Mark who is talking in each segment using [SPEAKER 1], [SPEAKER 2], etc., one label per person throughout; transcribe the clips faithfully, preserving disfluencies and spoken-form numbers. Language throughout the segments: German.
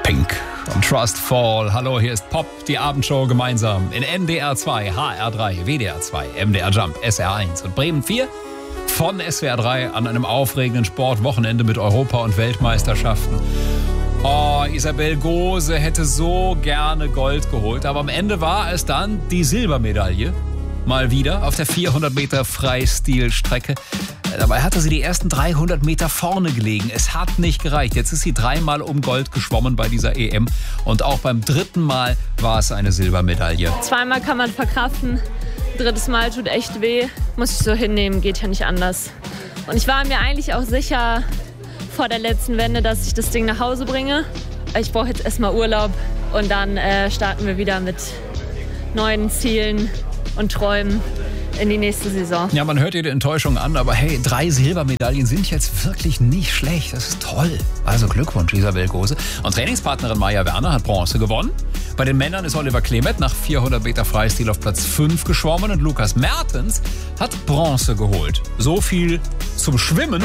[SPEAKER 1] Pink und Trust Fall. Hallo, hier ist Pop, die Abendshow gemeinsam in N D R zwei, H R drei, W D R zwei, M D R Jump, S R eins und Bremen vier von S W R drei an einem aufregenden Sportwochenende mit Europa- und Weltmeisterschaften. Oh, Isabel Gose hätte so gerne Gold geholt, aber am Ende war es dann die Silbermedaille. Mal wieder auf der vierhundert Meter Freistilstrecke. Dabei hatte sie die ersten dreihundert Meter vorne gelegen. Es hat nicht gereicht. Jetzt ist sie dreimal um Gold geschwommen bei dieser E M. Und auch beim dritten Mal war es eine Silbermedaille.
[SPEAKER 2] Zweimal kann man verkraften. Drittes Mal tut echt weh. Muss ich so hinnehmen, geht ja nicht anders. Und ich war mir eigentlich auch sicher vor der letzten Wende, dass ich das Ding nach Hause bringe. Ich brauche jetzt erstmal Urlaub und dann äh, starten wir wieder mit neuen Zielen und Träumen in die nächste Saison.
[SPEAKER 1] Ja, man hört ihr die Enttäuschung an, aber hey, drei Silbermedaillen sind jetzt wirklich nicht schlecht. Das ist toll. Also Glückwunsch, Isabel Gose. Und Trainingspartnerin Maja Werner hat Bronze gewonnen. Bei den Männern ist Oliver Klemet nach vierhundert Meter Freistil auf Platz fünf geschwommen und Lukas Mertens hat Bronze geholt. So viel zum Schwimmen.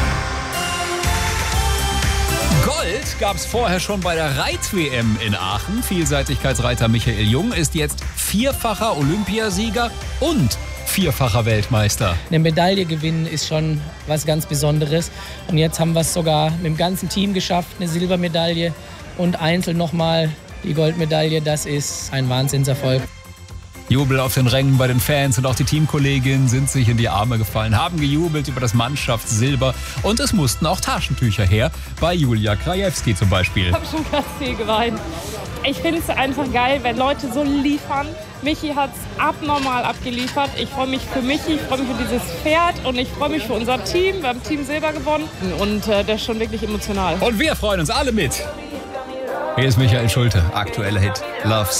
[SPEAKER 1] Gold gab es vorher schon bei der Reit-W M in Aachen. Vielseitigkeitsreiter Michael Jung ist jetzt vierfacher Olympiasieger und vierfacher Weltmeister.
[SPEAKER 3] Eine Medaille gewinnen ist schon was ganz Besonderes. Und jetzt haben wir es sogar mit dem ganzen Team geschafft, eine Silbermedaille und einzeln nochmal die Goldmedaille. Das ist ein Wahnsinnserfolg.
[SPEAKER 1] Jubel auf den Rängen bei den Fans und auch die Teamkolleginnen sind sich in die Arme gefallen, haben gejubelt über das Mannschaftssilber und es mussten auch Taschentücher her, bei Julia Krajewski zum Beispiel.
[SPEAKER 4] Ich habe schon ganz viel geweint. Ich finde es einfach geil, wenn Leute so liefern. Michi hat es abnormal abgeliefert. Ich freue mich für Michi, ich freue mich für dieses Pferd und ich freue mich für unser Team. Wir haben Team Silber gewonnen und äh, das ist schon wirklich emotional.
[SPEAKER 1] Und wir freuen uns alle mit. Hier ist Michael Schulte, aktueller Hit Love